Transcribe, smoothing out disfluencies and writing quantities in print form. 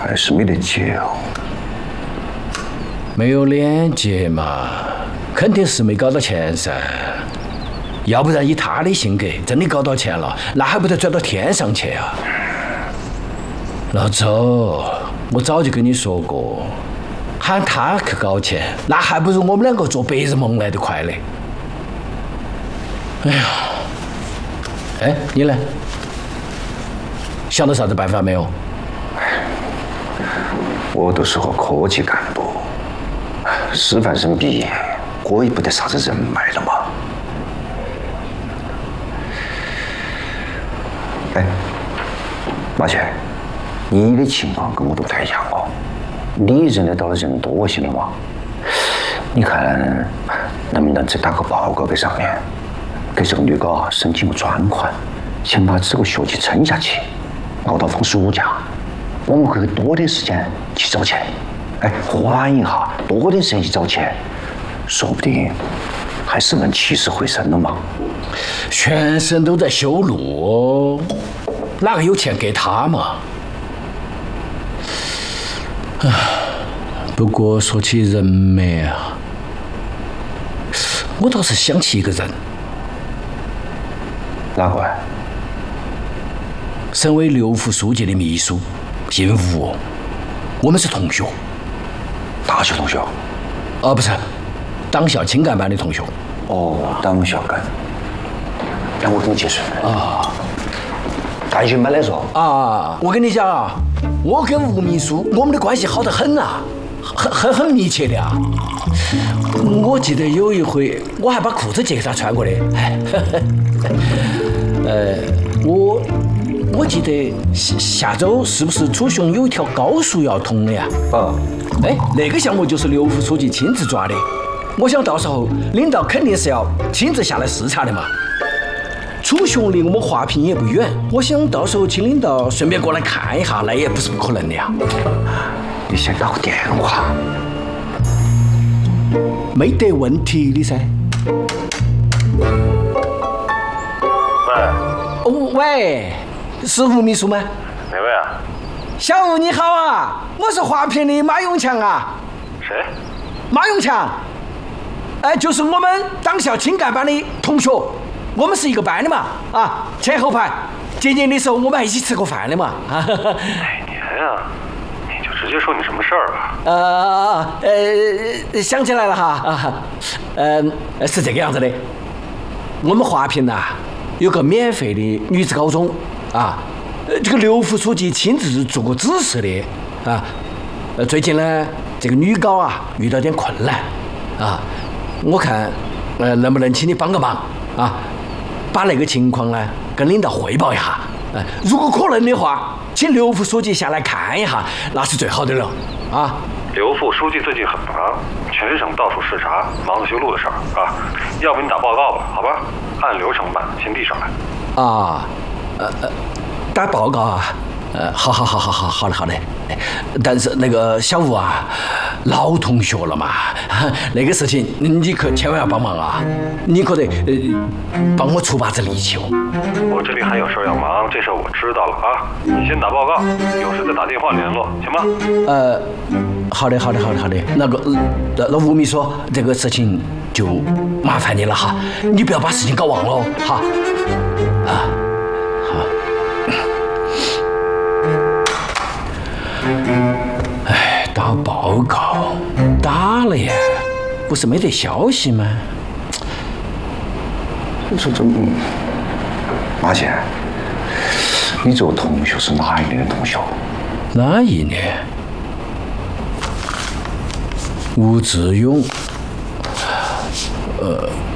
还是没得结哦。 没有连接嘛，肯定是没搞到钱噻。要不然以他的性格，真的搞到钱了，那还不得转到天上去啊？老周，我早就跟你说过，喊他去搞钱，那还不如我们两个做白日梦来得快嘞。哎呀，哎，你呢？想到啥子办法没有？ 我都是个科技干部，师范生毕业，我也不得啥子人脉了嘛。哎，马姐，你的情况跟我都不太一样哦。你认得到的人多些了嘛？你看能不能再打个报告在上面，给这个女高申请个专款，先把这个学期撑下去，熬到放暑假，我们可以多点时间去找钱。哎，缓一下，多点时间去找钱，说不定还是能起死回生了嘛。 全省都在修路哦，哪个有钱给他嘛？不过说起人脉啊，我倒是想起一个人。 哪个？ 省委6副书记的秘书，姓吴，我们是同学。 大学同学？ 不是，党校青干班的同学。 哦，党校干。那我给你解释。干学班来说。 我跟你讲啊，我跟吴秘书我们的关系好得很啊，很密切的啊。我记得有一回，我还把裤子借给他穿过的。我记得下周是不是楚雄有一条高速要通的呀？那个项目就是6副书记亲自抓的。我想到时候领导肯定是要亲自下来视察的嘛。楚雄离我们华坪也不远，我想到时候请领导顺便过来看一下，那也不是不可能的呀。 你先打个电话。 没得问题的噻。喂，是吴秘书吗？ 哪位啊？ 小吴你好啊，我是华坪的马永强啊。 谁？ 马永强。就是我们党校青干班的同学，我们是一个班的嘛，前后排。节年的时候我们还一起吃过饭的嘛。 哪年啊？你就直接说你什么事儿吧。 想起来了哈。是这个样子的，我们华坪呐有个免费的女子高中这个6副书记亲自做过指示的最近呢这个女高遇到点困难我看能不能请你帮个忙把那个情况呢跟领导汇报一下如果可能的话，请6副书记下来看一下，那是最好的了 6副书记最近很忙，全省到处视察，忙着修路的事儿要不你打报告吧，好吧？按流程办，先递上来。 打报告好的。但是那个小吴老同学了嘛，那个事情你可千万要帮忙你可得帮我出把子力气哦。 我这里还有事要忙，这事我知道了你先打报告，有事再打电话联络，行吗？ 好的。那吴秘书，这个事情就麻烦你了你不要把事情搞忘了好。打报告打了呀，不是没得消息吗？ 这马姐，你这个同学是哪一年的同学？ 哪一年？吴志勇。